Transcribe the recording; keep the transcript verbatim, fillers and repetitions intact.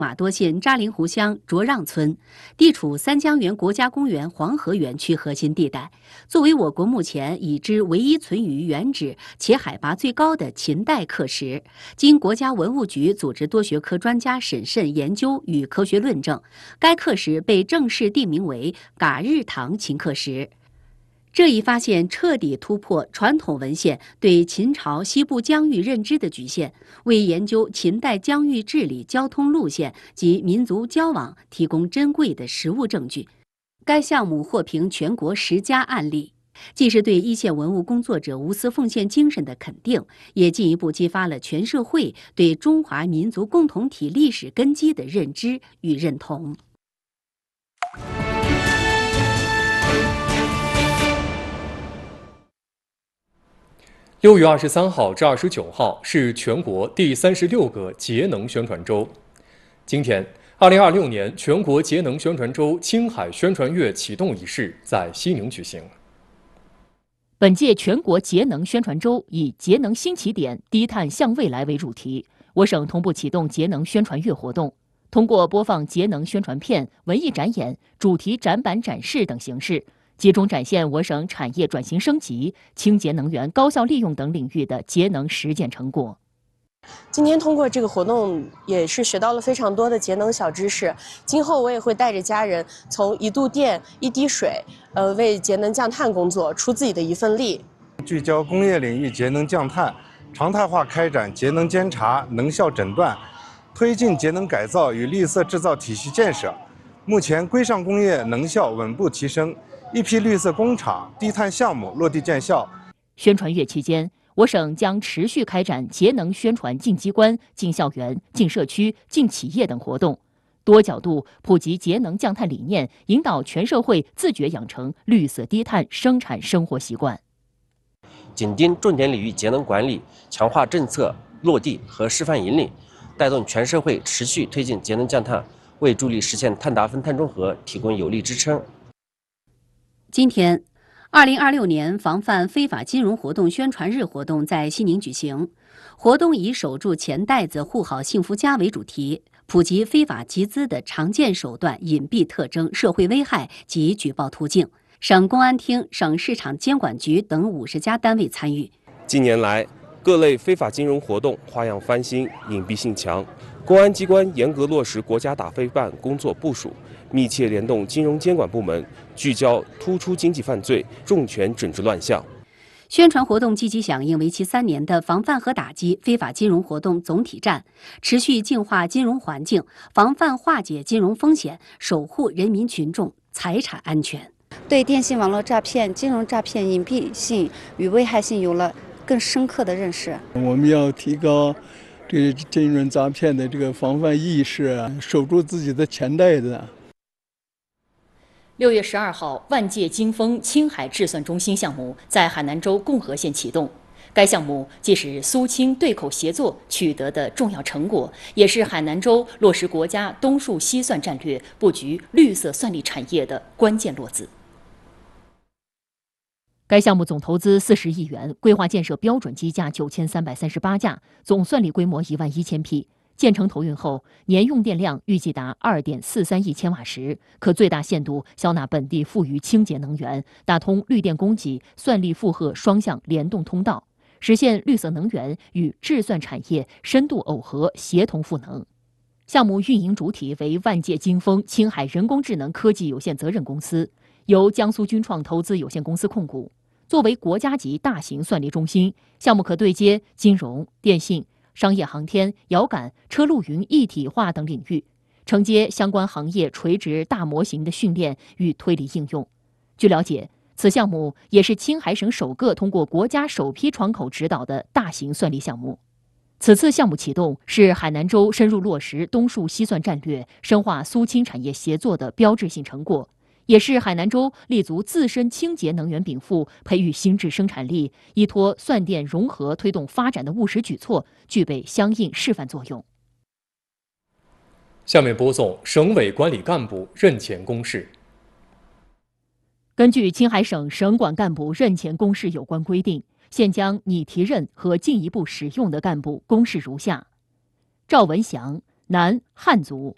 马多县扎林湖乡卓让村，地处三江源国家公园黄河园区核心地带，作为我国目前已知唯一存于原址且海拔最高的秦代刻石，经国家文物局组织多学科专家审慎研究与科学论证，该刻石被正式定名为嘎日堂秦刻石。这一发现彻底突破传统文献对秦朝西部疆域认知的局限，为研究秦代疆域治理交通路线及民族交往提供珍贵的实物证据。该项目获评全国十佳案例，既是对一线文物工作者无私奉献精神的肯定，也进一步激发了全社会对中华民族共同体历史根基的认知与认同。 六月二十三号至二十九号是全国第三十六个节能宣传周。今天，二零二六年全国节能宣传周青海宣传月启动仪式在西宁举行。 本届全国节能宣传周以“节能新起点，低碳向未来”为主题，我省同步启动节能宣传月活动，通过播放节能宣传片、文艺展演、主题展板展示等形式，集中展现我省产业转型升级、清洁能源高效利用等领域的节能实践成果。 今天通过这个活动，也是学到了非常多的节能小知识。今后我也会带着家人从一度电、一滴水，呃，为节能降碳工作出自己的一份力。 聚焦工业领域节能降碳，常态化开展节能监察、能效诊断，推进节能改造与绿色制造体系建设。目前，规上工业能效稳步提升。一批绿色工厂、低碳项目落地见效。 宣传月期间，我省将持续开展节能宣传进机关、进校园、进社区、进企业等活动，多角度普及节能降碳理念，引导全社会自觉养成绿色低碳生产生活习惯。 紧盯重点领域节能管理，强化政策落地和示范引领，带动全社会持续推进节能降碳，为助力实现碳达峰、碳中和提供有力支撑。 今天，二零二六年防范非法金融活动宣传日活动在西宁举行。活动以“守住钱袋子，护好幸福家”为主题，普及非法集资的常见手段、隐蔽特征、社会危害及举报途径。省公安厅、省市场监管局等五十家单位参与。 近年来，各类非法金融活动花样翻新、隐蔽性强，公安机关严格落实国家打非办工作部署，密切联动金融监管部门，聚焦突出经济犯罪，重拳整治乱象。 宣传活动积极响应为期三年的防范和打击非法金融活动总体战，持续净化金融环境，防范化解金融风险，守护人民群众财产安全。 对电信网络诈骗、金融诈骗隐蔽性与危害性有了更深刻的认识。 我们要提高对金融诈骗的这个防范意识，守住自己的钱袋子。 六月十二号，万界金丰青海治算中心项目在海南州共和县启动。该项目既是苏青对口协作取得的重要成果，也是海南州落实国家东数西算战略、布局绿色算力产业的关键落子。该项目总投资四十亿元，规划建设标准机架九千三百三十八架，总算力规模一万一千匹。建成投运后，年用电量预计达二点四三亿千瓦时，可最大限度消纳本地富余清洁能源，打通绿电供给、算力负荷双向联动通道，实现绿色能源与治算产业深度耦合、协同赋能。项目运营主体为万界金丰青海人工智能科技有限责任公司，由江苏军创投资有限公司控股。作为国家级大型算力中心，项目可对接金融、电信、商业航天、遥感、车路云一体化等领域，承接相关行业垂直大模型的训练与推理应用。据了解，此项目也是青海省首个通过国家首批窗口指导的大型算力项目。此次项目启动是海南州深入落实东数西算战略、深化苏青产业协作的标志性成果，也是海南州立足自身清洁能源禀赋、培育新质生产力、依托算电融合推动发展的务实举措，具备相应示范作用。 下面播送省委管理干部任前公示。 根据青海省省管干部任前公示有关规定，现将拟提任和进一步使用的干部公示如下：赵文祥，男，汉族，